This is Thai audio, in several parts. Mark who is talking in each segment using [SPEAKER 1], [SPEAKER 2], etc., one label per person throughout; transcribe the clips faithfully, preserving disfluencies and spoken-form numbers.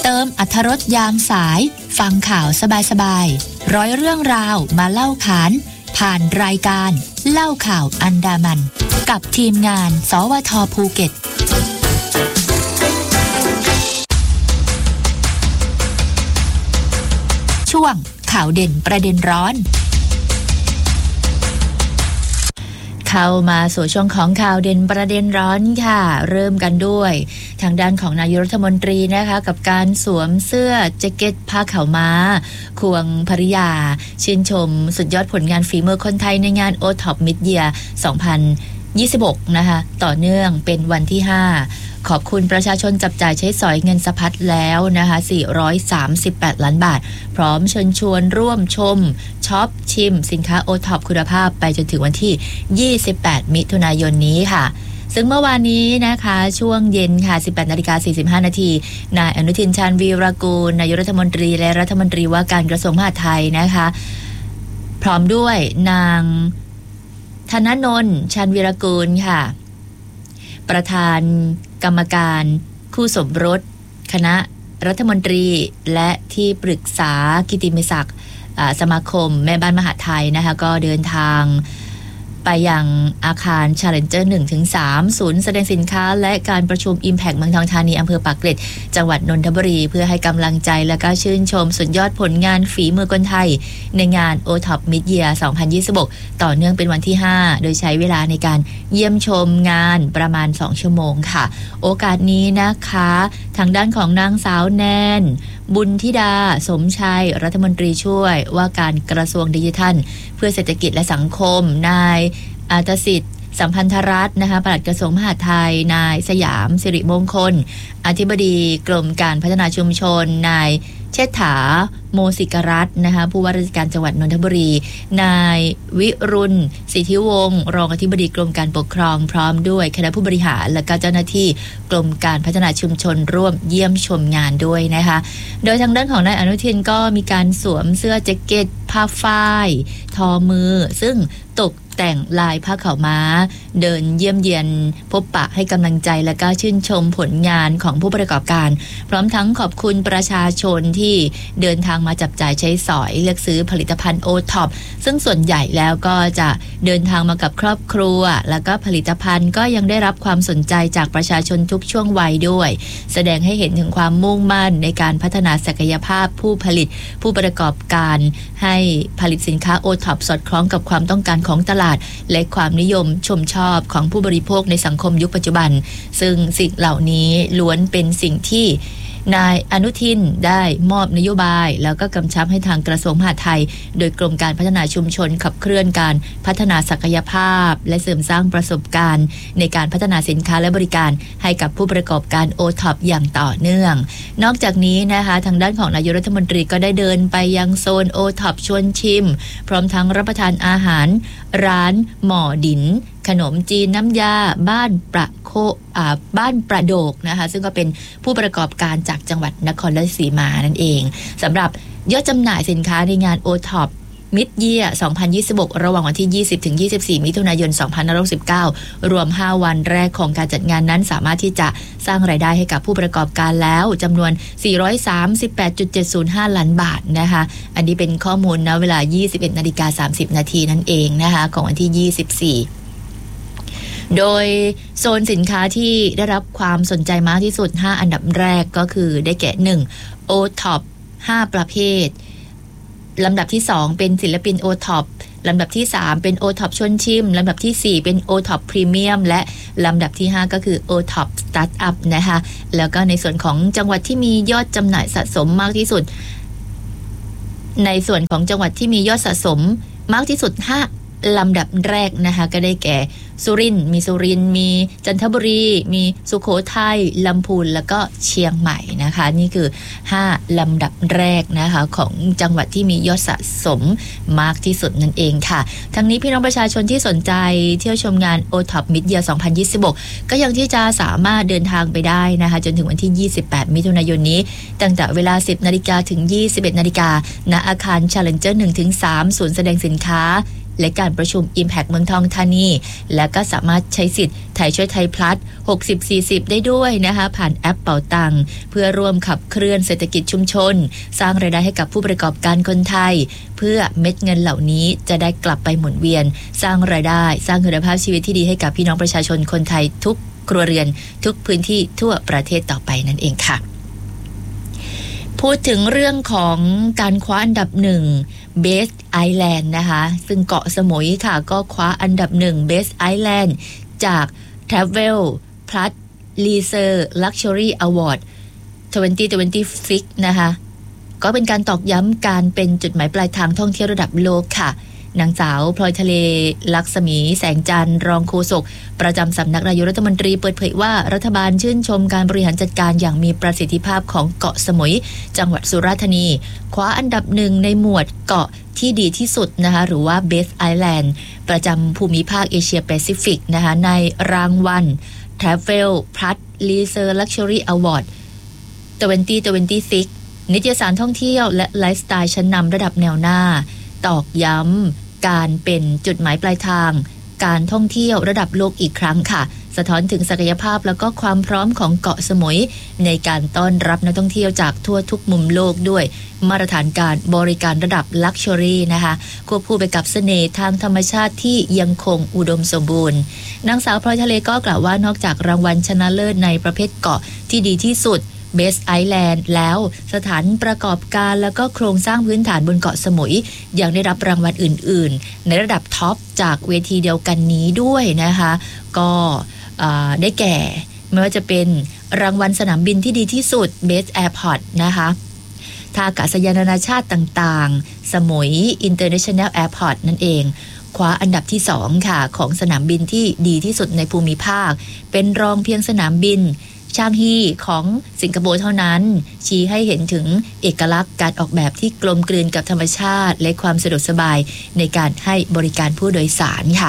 [SPEAKER 1] เติมอรรถรสยามสายฟังข่าวสบายๆร้อยเรื่องราวมาเล่าขานผ่านรายการเล่าข่าวอันดามันกับทีมงานสวทภูเก็ตช่วงข่าวเด่นประเด็นร้อนเข้ามาสู่ช่วงของข่าวเด่นประเด็นร้อนค่ะเริ่มกันด้วยทางด้านของนายกรัฐมนตรีนะคะกับการสวมเสื้อแจ็คเก็ตผ้าขาวม้าควงภริยาชื่นชมสุดยอดผลงานฝีมือคนไทยในงาน โอ ท็อป Mid-Year สองพันยี่สิบหกนะคะต่อเนื่องเป็นวันที่ห้าขอบคุณประชาชนจับจ่ายใช้สอยเงินสะพัดแล้วนะคะสี่ร้อยสามสิบแปดล้านบาทพร้อมเชิญชวนร่วมชมช็อปชิมสินค้า โอ ท็อป คุณภาพไปจนถึงวันที่ยี่สิบแปดมิถุนายนนี้ค่ะซึ่งเมื่อวานนี้นะคะช่วงเย็นค่ะ สิบแปดนาฬิกาสี่สิบห้านาทีนายอนุทินชาญวีรกูลนายกรัฐมนตรีและรัฐมนตรีว่าการกระทรวงมหาดไทยนะคะพร้อมด้วยนางธนนนท์ชาญวีรกูลค่ะประธานกรรมการคู่สมรสคณะรัฐมนตรีและที่ปรึกษากิตติมศักดิ์สมาคมแม่บ้านมหาดไทยนะคะก็เดินทางไปยังอาคาร Challenger หนึ่งถึงสาม ศูนย์แสดงสินค้าและการประชุม Impact เมืองทองธานีอำเภอปากเกร็ดจังหวัดนนทบุรีเพื่อให้กำลังใจและก็ชื่นชมสุดยอดผลงานฝีมือคนไทยในงาน โอ ท็อป Mid-Year สองพันยี่สิบหกต่อเนื่องเป็นวันที่ห้าโดยใช้เวลาในการเยี่ยมชมงานประมาณสองชั่วโมงค่ะโอกาสนี้นะคะทางด้านของนางสาวแนนบุญธิดาสมชัยรัฐมนตรีช่วยว่าการกระทรวงดิจิทัลเพื่อเศรษฐกิจและสังคมนายอาตสิทธิ์สัมพันธรัตน์นะคะปลัดกระทรวงมหาดไทยนายสยามสิริมงคลอธิบดีกรมการพัฒนาชุมชนนายเชษฐาโมสิกรัตน์นะคะผู้ว่าราชการจังหวัดนนทบุรีนายวิรุณสิทธิวงศ์รองอธิบดีกรมการปกครองพร้อมด้วยคณะผู้บริหารและก็เจ้าหน้าที่กรมการพัฒนาชุมชนร่วมเยี่ยมชมงานด้วยนะคะโดยทางด้านของนายอนุทินก็มีการสวมเสื้อแจ็คเก็ตผ้าฝ้ายทอมือซึ่งตกแต่งลายผ้าขาวม้าเดินเยี่ยมเยียนพบปะให้กำลังใจและก็ชื่นชมผลงานของผู้ประกอบการพร้อมทั้งขอบคุณประชาชนที่เดินทางมาจับจ่ายใช้สอยเลือกซื้อผลิตภัณฑ์ โอ ท็อป ซึ่งส่วนใหญ่แล้วก็จะเดินทางมากับครอบครัวแล้วก็ผลิตภัณฑ์ก็ยังได้รับความสนใจจากประชาชนทุกช่วงวัยด้วยแสดงให้เห็นถึงความมุ่งมั่นในการพัฒนาศักยภาพผู้ผลิตผู้ประกอบการให้ผลิตสินค้า โอ ท็อป สอดคล้องกับความต้องการของตลาดและความนิยมชมชอบของผู้บริโภคในสังคมยุคปัจจุบันซึ่งสิ่งเหล่านี้ล้วนเป็นสิ่งที่นายอนุทินได้มอบนโยบายแล้วก็กำชับให้ทางกระทรวงมหาดไทยโดยกรมการพัฒนาชุมชนขับเคลื่อนการพัฒนาศักยภาพและเสริมสร้างประสบการณ์ในการพัฒนาสินค้าและบริการให้กับผู้ประกอบการ โอ ท็อป อย่างต่อเนื่องนอกจากนี้นะคะทางด้านของนายกรัฐมนตรีก็ได้เดินไปยังโซน โอ ท็อป ชวนชิมพร้อมทั้งรับประทานอาหารร้านหม่อดินขนมจีนน้ำยาบ้านประโคอ่าบ้านประโดกนะคะซึ่งก็เป็นผู้ประกอบการจากจังหวัดนครราชสีมานั่นเองสำหรับยอดจำหน่ายสินค้าในงาน โอ ท็อป Mid-Year สองพันยี่สิบหกระหว่างวันที่ยี่สิบถึงยี่สิบสี่มิถุนายนสองพันห้าร้อยหกสิบเก้ารวมห้าวันแรกของการจัดงานนั้นสามารถที่จะสร้างรายได้ให้กับผู้ประกอบการแล้วจำนวน สี่ร้อยสามสิบแปดจุดเจ็ดศูนย์ห้า ล้านบาทนะคะอันนี้เป็นข้อมูลณเวลา ยี่สิบเอ็ดนาฬิกาสามสิบนาทีนั่นเองนะคะของวันที่ยี่สิบสี่โดยโซนสินค้าที่ได้รับความสนใจมากที่สุดห้าอันดับแรกก็คือได้แก่หนึ่ง โอ ท็อป ห้าประเภทลำดับที่สองเป็นศิลปิน โอ ท็อป ลำดับที่สามเป็น โอ ท็อป ชวนชิมลำดับที่สี่เป็น โอ ท็อป Premium และลำดับที่ห้าก็คือ โอ ท็อป Startup นะคะแล้วก็ในส่วนของจังหวัดที่มียอดจำหน่ายสะสมมากที่สุดในส่วนของจังหวัดที่มียอดสะสมมากที่สุดห้าลำดับแรกนะคะก็ได้แก่สุรินทร์มีสุรินทร์มีจันทบุรีมีสุโขทัยลำพูนแล้วก็เชียงใหม่นะคะนี่คือห้าลำดับแรกนะคะของจังหวัดที่มียอดสะสมมากที่สุดนั่นเองค่ะทั้งนี้พี่น้องประชาชนที่สนใจเที่ยวชมงาน โอ ท็อป Mid-Year สองพันยี่สิบหกก็ยังที่จะสามารถเดินทางไปได้นะคะจนถึงวันที่ยี่สิบแปดมิถุนายนนี้ตั้งแต่เวลา สิบนาฬิกาถึงยี่สิบเอ็ดนาฬิกาณอาคาร Challenger หนึ่งถึงสาม ศูนย์แสดงสินค้าและการประชุม Impact เมืองทองธานีและก็สามารถใช้สิทธิ์ไทยช่วยไทยพลัสหกสิบ สี่สิบได้ด้วยนะคะผ่านแอปเป๋าตังค์เพื่อร่วมขับเคลื่อนเศรษฐกิจชุมชนสร้างรายได้ให้กับผู้ประกอบการคนไทยเพื่อเม็ดเงินเหล่านี้จะได้กลับไปหมุนเวียนสร้างรายได้สร้างคุณภาพชีวิตที่ดีให้กับพี่น้องประชาชนคนไทยทุกครัวเรือนทุกพื้นที่ทั่วประเทศต่อไปนั่นเองค่ะพูดถึงเรื่องของการคว้าอันดับหนึ่ง Best Island นะคะซึ่งเกาะสมุยค่ะก็คว้าอันดับหนึ่ง Best Island จาก Travel Plus Leisure Luxury Award สองพันยี่สิบหกนะคะก็เป็นการตอกย้ำการเป็นจุดหมายปลายทางท่องเที่ยวระดับโลกค่ะนางสาวพลอยทะเลลักษมีแสงจันทร์รองโฆษกประจำสำนักนายกรัฐมนตรีเปิดเผยว่ารัฐบาลชื่นชมการบริหารจัดการอย่างมีประสิทธิภาพของเกาะสมุยจังหวัดสุราษฎร์ธานีคว้าอันดับหนึ่งในหมวดเกาะที่ดีที่สุดนะคะหรือว่า Best Island ประจำภูมิภาคเอเชียแปซิฟิกนะคะในรางวัล Travel Plus Leisure Luxury Award สองพันยี่สิบหกนิตยสารท่องเที่ยวและไลฟ์สไตล์ชั้นนำระดับแนวหน้าตอกย้ำการเป็นจุดหมายปลายทางการท่องเที่ยวระดับโลกอีกครั้งค่ะสะท้อนถึงศักยภาพแล้วก็ความพร้อมของเกาะสมุยในการต้อนรับนักท่องเที่ยวจากทั่วทุกมุมโลกด้วยมาตรฐานการบริการระดับลักชัวรี่นะคะควบคู่ไปกับเสน่ห์ทางธรรมชาติที่ยังคงอุดมสมบูรณ์นางสาวพลอยทะเลก็กล่าวว่านอกจากรางวัลชนะเลิศในประเภทเกาะที่ดีที่สุดBest Island แล้วสถานประกอบการแล้วก็โครงสร้างพื้นฐานบนเกาะสมุยยังได้รับรางวัลอื่นๆในระดับท็อปจากเวทีเดียวกันนี้ด้วยนะคะก็ได้แก่ไม่ว่าจะเป็นรางวัลสนามบินที่ดีที่สุด Best Airport นะคะท่าอากาศยานนานาชาติต่างๆสมุย International Airport นั่นเองคว้าอันดับที่สองค่ะของสนามบินที่ดีที่สุดในภูมิภาคเป็นรองเพียงสนามบินชางฮีของสิงคโปร์เท่านั้นชี้ให้เห็นถึงเอกลักษณ์การออกแบบที่กลมกลืนกับธรรมชาติและความสะดวกสบายในการให้บริการผู้โดยสารค่ะ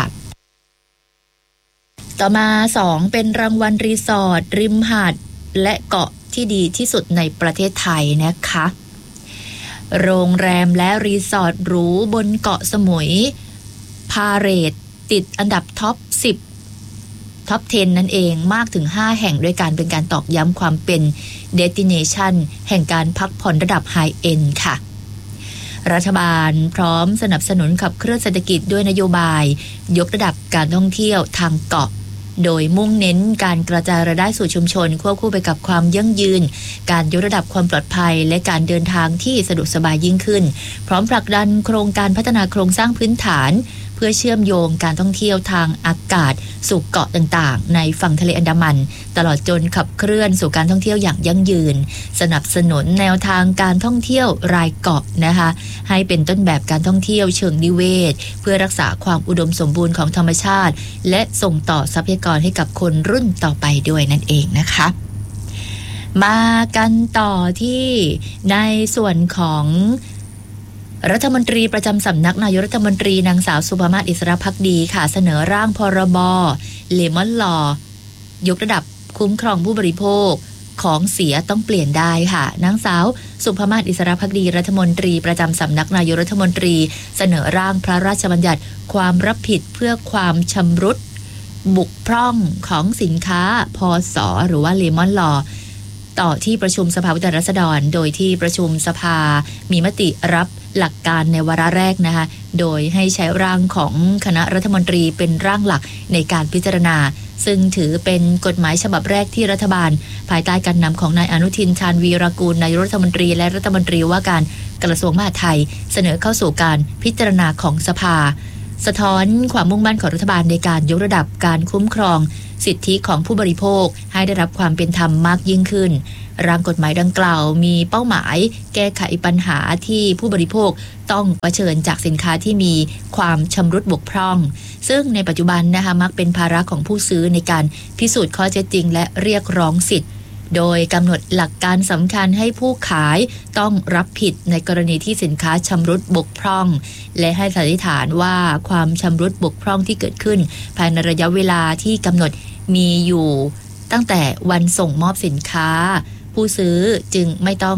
[SPEAKER 1] ต่อมาสองเป็นรางวัลรีสอร์ทริมหาดและเกาะที่ดีที่สุดในประเทศไทยนะคะโรงแรมและรีสอร์ทหรูบนเกาะสมุยพาเรตติดอันดับท็อปสิบท็อปสิบนั่นเองมากถึงห้าแห่งด้วยการเป็นการตอกย้ำความเป็น destination แห่งการพักผ่อนระดับ high end ค่ะรัฐบาลพร้อมสนับสนุนขับเคลื่อนเศรษฐกิจด้วยนโยบายยกระดับการท่องเที่ยวทางเกาะโดยมุ่งเน้นการกระจายรายได้สู่ชุมชนควบคู่ไปกับความยั่งยืนการยกระดับความปลอดภัยและการเดินทางที่สะดวกสบายยิ่งขึ้นพร้อมผลักดันโครงการพัฒนาโครงสร้างพื้นฐานเพื่อเชื่อมโยงการท่องเที่ยวทางอากาศสู่เกาะต่างๆในฝั่งทะเลอันดามันตลอดจนขับเคลื่อนสู่การท่องเที่ยวอย่างยั่งยืนสนับสนุนแนวทางการท่องเที่ยวรายเกาะนะคะให้เป็นต้นแบบการท่องเที่ยวเชิงนิเวศเพื่อรักษาความอุดมสมบูรณ์ของธรรมชาติและส่งต่อทรัพยากรให้กับคนรุ่นต่อไปด้วยนั่นเองนะคะมากันต่อที่ในส่วนของรัฐมนตรีประจำสำนักนายกรัฐมนตรีนางสาวสุภามาศอิสระภักดีค่ะเสนอร่างพรบเลมอนลอยกระดับคุ้มครองผู้บริโภคของเสียต้องเปลี่ยนได้ค่ะนางสาวสุภามาศอิสระภักดีรัฐมนตรีประจำสำนักนายกรัฐมนตรีเสนอร่างพระราชบัญญัติความรับผิดเพื่อความชำรุดบุกพร่องของสินค้าพศหรือว่าเลมอนลอต่อที่ประชุมสภาผู้แทนราษฎรโดยที่ประชุมสภามีมติรับหลักการในวาระแรกนะคะโดยให้ใช้ร่างของคณะรัฐมนตรีเป็นร่างหลักในการพิจารณาซึ่งถือเป็นกฎหมายฉบับแรกที่รัฐบาลภายใต้การนำของนายอนุทินชาญวีรกูลนายกรัฐมนตรีและรัฐมนตรีว่าการกระทรวงมหาดไทยเสนอเข้าสู่การพิจารณาของสภาสะท้อนความมุ่งมั่นของรัฐบาลในการยกระดับการคุ้มครองสิทธิของผู้บริโภคให้ได้รับความเป็นธรรมมากยิ่งขึ้นร่างกฎหมายดังกล่าวมีเป้าหมายแก้ไขปัญหาที่ผู้บริโภคต้องเผชิญจากสินค้าที่มีความชำรุดบกพร่องซึ่งในปัจจุบันนะคะมักเป็นภาระของผู้ซื้อในการพิสูจน์ข้อเท็จจริงและเรียกร้องสิทธิ์โดยกำหนดหลักการสำคัญให้ผู้ขายต้องรับผิดในกรณีที่สินค้าชำรุดบกพร่องและให้สันนิษฐานว่าความชำรุดบกพร่องที่เกิดขึ้นภายในระยะเวลาที่กำหนดมีอยู่ตั้งแต่วันส่งมอบสินค้าผู้ซื้อจึงไม่ต้อง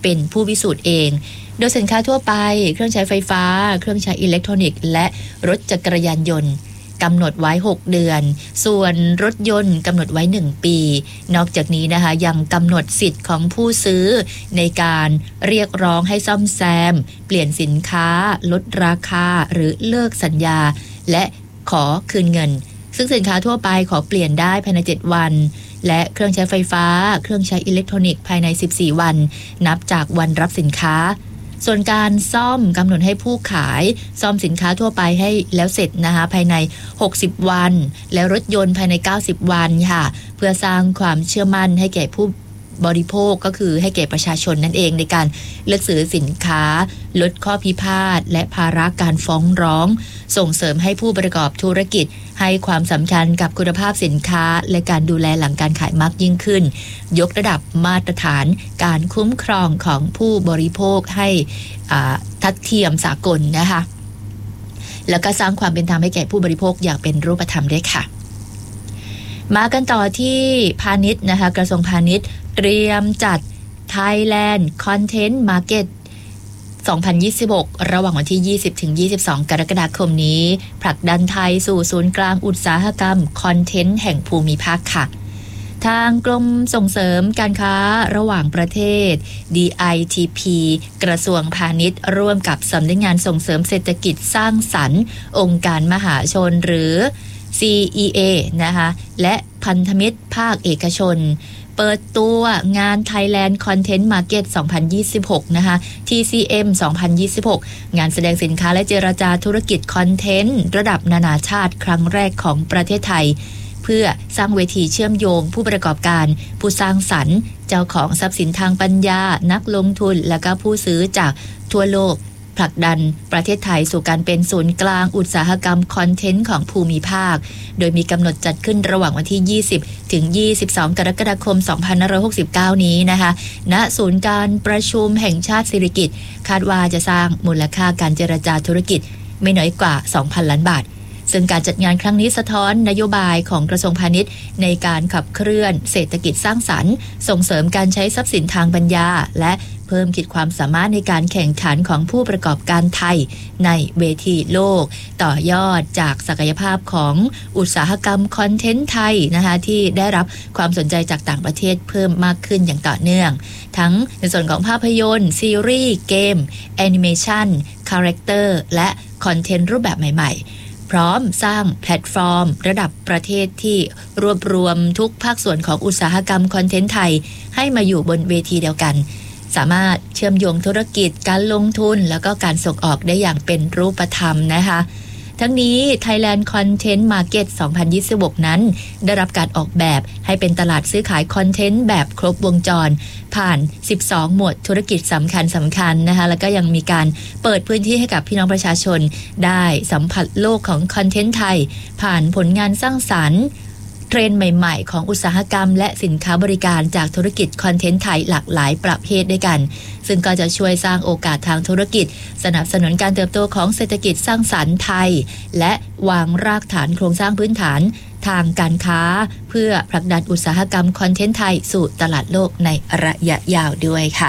[SPEAKER 1] เป็นผู้พิสูจน์เองโดยสินค้าทั่วไปเครื่องใช้ไฟฟ้าเครื่องใช้อิเล็กทรอนิกส์และรถจักรยานยนต์กำหนดไว้หกเดือนส่วนรถยนต์กำหนดไว้หนึ่งปีนอกจากนี้นะคะยังกำหนดสิทธิ์ของผู้ซื้อในการเรียกร้องให้ซ่อมแซมเปลี่ยนสินค้าลดราคาหรือเลิกสัญญาและขอคืนเงินซึ่งสินค้าทั่วไปขอเปลี่ยนได้ภายในเจ็ดวันและเครื่องใช้ไฟฟ้าเครื่องใช้อิเล็กทรอนิกส์ภายในสิบสี่วันนับจากวันรับสินค้าส่วนการซ่อมกำหนดให้ผู้ขายซ่อมสินค้าทั่วไปให้แล้วเสร็จนะคะภายในหกสิบวันและรถยนต์ภายในเก้าสิบวันค่ะเพื่อสร้างความเชื่อมั่นให้แก่ผู้บริโภคก็คือให้แก่ประชาชนนั่นเองในการเลือกซื้อสินค้าลดข้อพิพาทและภาระการฟ้องร้องส่งเสริมให้ผู้ประกอบธุรกิจให้ความสำคัญกับคุณภาพสินค้าและการดูแลหลังการขายมากยิ่งขึ้นยกระดับมาตรฐานการคุ้มครองของผู้บริโภคให้ทัดเทียมสากลนะคะแล้วก็สร้างความเป็นธรรมให้แก่ผู้บริโภคอย่างเป็นรูปธรรมด้วยค่ะมากันต่อที่พาณิชย์นะคะกระทรวงพาณิชย์เตรียมจัด Thailand Content Market สองพันยี่สิบหก ระหว่างวันที่ ยี่สิบถึงยี่สิบสอง กรกฎาคมนี้ผลักดันไทยสู่ศูนย์กลางอุตสาหกรรมคอนเทนต์แห่งภูมิภาคค่ะทางกรมส่งเสริมการค้าระหว่างประเทศ ดี ไอ ที พี กระทรวงพาณิชย์ร่วมกับสำนักงานส่งเสริมเศรษฐกิจสร้างสรรค์องค์การมหาชนหรือ ซี อี เอ นะคะและพันธมิตรภาคเอกชนเปิดตัวงาน Thailand Content Market สองพันยี่สิบหก นะคะ ที ซี เอ็ม สองพันยี่สิบหก งานแสดงสินค้าและเจรจาธุรกิจคอนเทนต์ระดับนานาชาติครั้งแรกของประเทศไทยเพื่อสร้างเวทีเชื่อมโยงผู้ประกอบการผู้สร้างสรรค์เจ้าของทรัพย์สินทางปัญญานักลงทุนและก็ผู้ซื้อจากทั่วโลกผลักดันประเทศไทยสู่การเป็นศูนย์กลางอุตสาหกรรมคอนเทนต์ของภูมิภาคโดยมีกำหนดจัดขึ้นระหว่างวันที่ยี่สิบถึงยี่สิบสองกรกฎาคมสองพันห้าร้อยหกสิบเก้านี้นะคะณศูนย์การประชุมแห่งชาติสิริกิติ์คาดว่าจะสร้างมูลค่าการเจรจาธุรกิจไม่น้อยกว่า สองพัน ล้านบาทซึ่งการจัดงานครั้งนี้สะท้อนนโยบายของกระทรวงพาณิชย์ในการขับเคลื่อนเศรษฐกิจสร้างสรรค์ส่งเสริมการใช้ทรัพย์สินทางปัญญาและเพิ่มขีดความสามารถในการแข่งขันของผู้ประกอบการไทยในเวทีโลกต่อยอดจากศักยภาพของอุตสาหกรรมคอนเทนต์ไทยนะคะที่ได้รับความสนใจจากต่างประเทศเพิ่มมากขึ้นอย่างต่อเนื่องทั้งในส่วนของภาพยนตร์ซีรีส์เกมแอนิเมชันคาแรคเตอร์และคอนเทนต์รูปแบบใหม่ๆพร้อมสร้างแพลตฟอร์มระดับประเทศที่รวบรวมทุกภาคส่วนของอุตสาหกรรมคอนเทนต์ไทยให้มาอยู่บนเวทีเดียวกันสามารถเชื่อมโยงธุรกิจการลงทุนแล้วก็การส่งออกได้อย่างเป็นรูปธรรมนะคะทั้งนี้ Thailand Content Market สองพันยี่สิบหกนั้นได้รับการออกแบบให้เป็นตลาดซื้อขายคอนเทนต์แบบครบวงจรผ่านสิบสองหมวดธุรกิจสำคัญสำคัญนะคะแล้วก็ยังมีการเปิดพื้นที่ให้กับพี่น้องประชาชนได้สัมผัสโลกของคอนเทนต์ไทยผ่านผลงานสร้างสรรค์เทรนด์ใหม่ๆของอุตสาหกรรมและสินค้าบริการจากธุรกิจคอนเทนต์ไทยหลากหลายประเภทด้วยกันซึ่งก็จะช่วยสร้างโอกาสทางธุรกิจสนับสนุนการเติบโตของเศรษฐกิจสร้างสรรค์ไทยและวางรากฐานโครงสร้างพื้นฐานทางการค้าเพื่อผลักดันอุตสาหกรรมคอนเทนต์ไทยสู่ตลาดโลกในระยะยาวด้วยค่ะ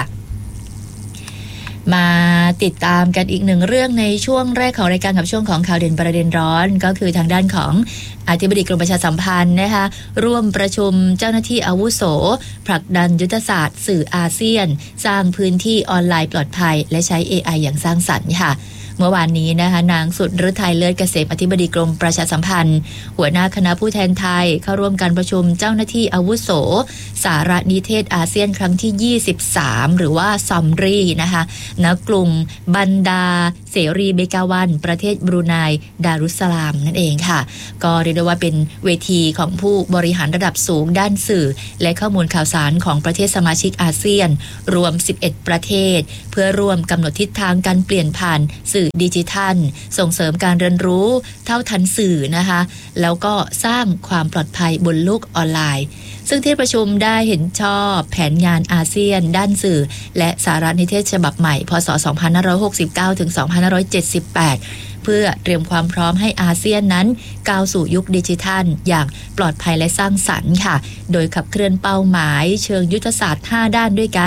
[SPEAKER 1] มาติดตามกันอีกหนึ่งเรื่องในช่วงแรกของรายการกับช่วงของข่าวเด่นประเด็นร้อนก็คือทางด้านของอธิบดีกรมประชาสัมพันธ์นะคะร่วมประชุมเจ้าหน้าที่อาวุโสผลักดันยุทธศาสตร์สื่ออาเซียนสร้างพื้นที่ออนไลน์ปลอดภัยและใช้ เอ ไอ อย่างสร้างสรรค์ค่ะเมื่อวานนี้นะคะนางสุดฤทัยเลิศเกษมอธิบดีกรมประชาสัมพันธ์หัวหน้าคณะผู้แทนไทยเข้าร่วมการประชุมเจ้าหน้าที่อาวุโสสารนิเทศอาเซียนครั้งที่ยี่สิบสามหรือว่าซอมรีนะคะณกรุงบันดาเสรีเบกาวันประเทศบรูไนดารุสสลามนั่นเองค่ะก็เรียกได้ว่าเป็นเวทีของผู้บริหารระดับสูงด้านสื่อและข้อมูลข่าวสารของประเทศสมาชิกอาเซียนรวมสิบเอ็ดประเทศเพื่อร่วมกำหนดทิศทางการเปลี่ยนผ่านสื่อดิจิทัลส่งเสริมการเรียนรู้เท่าทันสื่อนะคะแล้วก็สร้างความปลอดภัยบนโลกออนไลน์ซึ่งที่ประชุมได้เห็นชอบแผนงานอาเซียนด้านสื่อและสารนิเทศฉบับใหม่พ.ศ. สองพันห้าร้อยหกสิบเก้า ถึง สองพันห้าร้อยเจ็ดสิบแปดเพื่อเตรียมความพร้อมให้อาเซียนนั้นก้าวสู่ยุคดิจิทัลอย่างปลอดภัยและสร้างสรรค์ค่ะโดยขับเคลื่อนเป้าหมายเชิงยุทธศาสตร์ห้าด้านด้วยกัน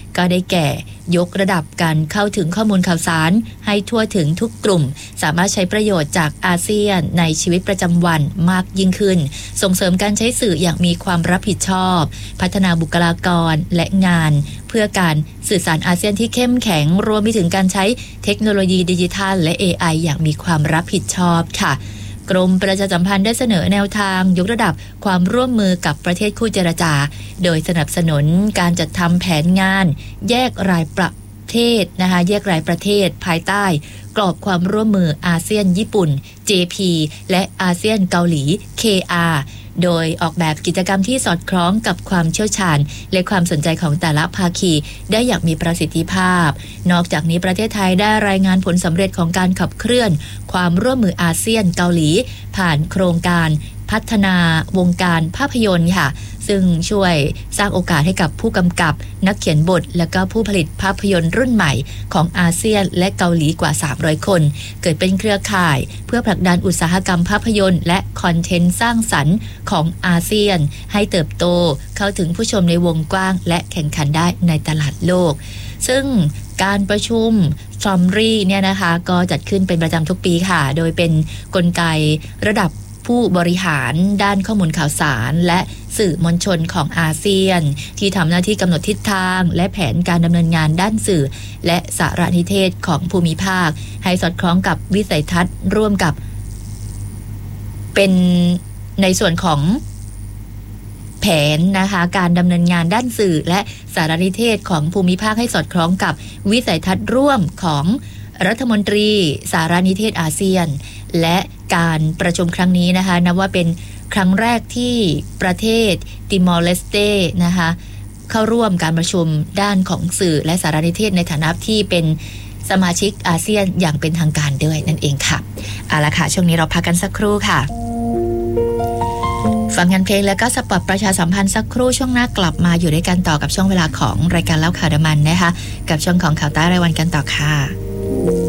[SPEAKER 1] ก็ได้แก่ยกระดับการเข้าถึงข้อมูลข่าวสารให้ทั่วถึงทุกกลุ่มสามารถใช้ประโยชน์จากอาเซียนในชีวิตประจำวันมากยิ่งขึ้นส่งเสริมการใช้สื่ออย่างมีความรับผิดชอบพัฒนาบุคลากรและงานเพื่อการสื่อสารอาเซียนที่เข้มแข็งรวมไปถึงการใช้เทคโนโลยีดิจิทัลและ เอ ไอ อย่างมีความรับผิดชอบค่ะกรมประชาสัมพันธ์ได้เสนอแนวทางยกระดับความร่วมมือกับประเทศคู่เจรจาโดยสนับสนุนการจัดทำแผนงานแยกรายประเทศนะคะแยกรายประเทศภายใต้กรอบความร่วมมืออาเซียนญี่ปุ่น เจ พี และอาเซียนเกาหลี เค อาร์ โดยออกแบบกิจกรรมที่สอดคล้องกับความเชี่ยวชาญและความสนใจของแต่ละภาคีได้อย่างมีประสิทธิภาพนอกจากนี้ประเทศไทยได้รายงานผลสำเร็จของการขับเคลื่อนความร่วมมืออาเซียนเกาหลีผ่านโครงการพัฒนาวงการภาพยนตร์ค่ะซึ่งช่วยสร้างโอกาสให้กับผู้กำกับนักเขียนบทและก็ผู้ผลิตภาพยนตร์รุ่นใหม่ของอาเซียนและเกาหลีกว่าสามร้อยคนเกิดเป็นเครือข่ายเพื่อผลักดันอุตสาหกรรมภาพยนตร์และคอนเทนต์สร้างสรรค์ของอาเซียนให้เติบโตเข้าถึงผู้ชมในวงกว้างและแข่งขันได้ในตลาดโลกซึ่งการประชุมซอมรีเนี่ยนะคะก็จัดขึ้นเป็นประจำทุกปีค่ะโดยเป็นกลไกระดับผู้บริหารด้านข้อมูลข่าวสารและสื่อมวลชนของอาเซียนที่ทำหน้าที่กำหนดทิศทางและแผนการดำเนินงานด้านสื่อและสารนิเทศของภูมิภาคให้สอดคล้องกับวิสัยทัศน์ร่วมกับเป็นในส่วนของแผนนะคะการดำเนินงานด้านสื่อและสารนิเทศของภูมิภาคให้สอดคล้องกับวิสัยทัศน์ร่วมของรัฐมนตรีสารนิเทศอาเซียนและการประชุมครั้งนี้นะคะนับว่าเป็นครั้งแรกที่ประเทศติมอร์เลสเตนะคะเข้าร่วมการประชุมด้านของสื่อและสารนิเทศในฐานะที่เป็นสมาชิกอาเซียนอย่างเป็นทางการด้วยนั่นเองค่ะเอาละค่ะช่วงนี้เราพักกันสักครู่ค่ะฟังงานเพลงแล้วก็สปอตประชาสัมพันธ์สักครู่ช่วงหน้ากลับมาอยู่ด้วยกันต่อกับช่วงเวลาของรายการเล่าข่าวดมันนะคะกับช่วงของข่าวใต้รายวันกันต่อค่ะ